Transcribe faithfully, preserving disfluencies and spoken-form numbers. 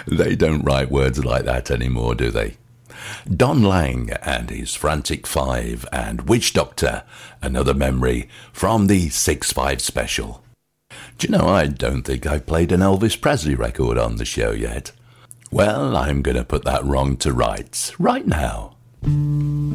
They don't write words like that anymore, do they? Don Lang and his Frantic Five and Witch Doctor, another memory from the six five special. Do you know, I don't think I've played an Elvis Presley record on the show yet. Well, I'm going to put that wrong to rights right now.